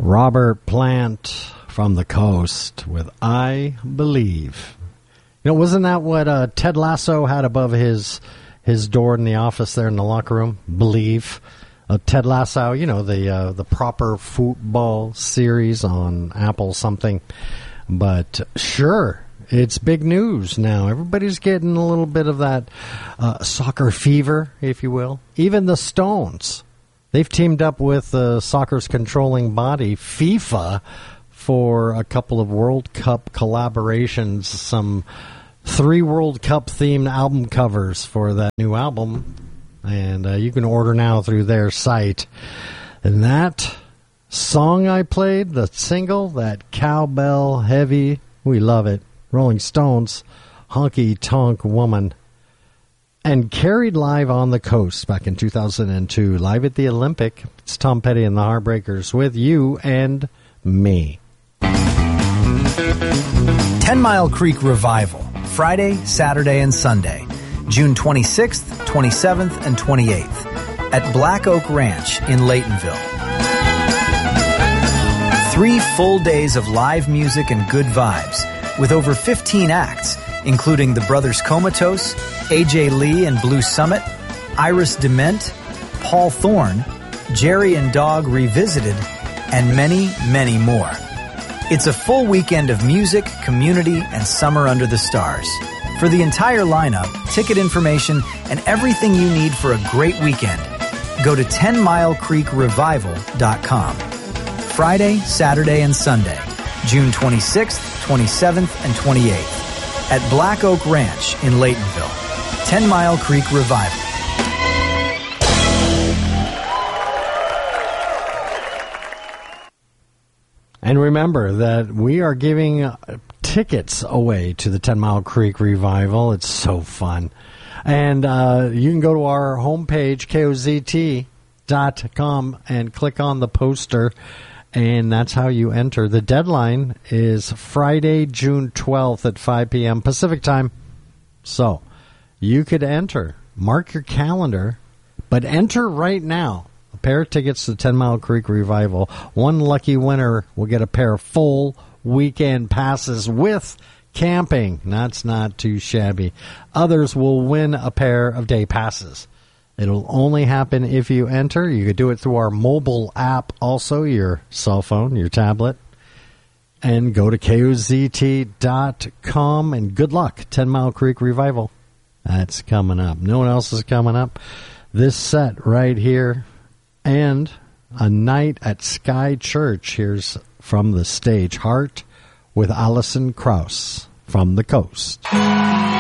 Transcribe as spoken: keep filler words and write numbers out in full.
Robert Plant from the Coast with I Believe. You know, wasn't that what uh, Ted Lasso had above his his door in the office there in the locker room? Believe. Uh, Ted Lasso, you know, the uh, the proper football series on Apple something. But sure, it's big news now. Everybody's getting a little bit of that uh, soccer fever, if you will. Even the Stones. They've teamed up with uh, soccer's controlling body, FIFA, for a couple of World Cup collaborations, some three World Cup-themed album covers for that new album. And uh, you can order now through their site. And that song I played, the single, that cowbell heavy, we love it. Rolling Stones, Honky Tonk Woman. And carried live on the Coast back in two thousand two, live at the Olympic. It's Tom Petty and the Heartbreakers with you and me. Ten Mile Creek Revival, Friday, Saturday, and Sunday, June twenty-sixth, twenty-seventh, and twenty-eighth, at Black Oak Ranch in Laytonville. Three full days of live music and good vibes, with over fifteen acts, including the Brothers Comatose, A J Lee and Blue Summit, Iris Dement, Paul Thorne, Jerry and Dog Revisited, and many, many more. It's a full weekend of music, community, and summer under the stars. For the entire lineup, ticket information, and everything you need for a great weekend, go to ten mile creek revival dot com. Friday, Saturday, and Sunday, June twenty-sixth, twenty-seventh, and twenty-eighth. At Black Oak Ranch in Laytonville. Ten Mile Creek Revival. And remember that we are giving uh, tickets away to the Ten Mile Creek Revival. It's so fun. And uh, you can go to our homepage, K O Z T dot com, and click on the poster. And that's how you enter. The deadline is Friday, June twelfth at five p.m. Pacific time. So you could enter. Mark your calendar, but enter right now. A pair of tickets to Ten Mile Creek Revival. One lucky winner will get a pair of full weekend passes with camping. That's not too shabby. Others will win a pair of day passes. It'll only happen if you enter. You could do it through our mobile app also, your cell phone, your tablet. And go to K O Z T dot com, and good luck. Ten Mile Creek Revival. That's coming up. No one else is coming up. This set right here, and a night at Sky Church. Here's from the stage, Heart with Alison Krauss from the Coast.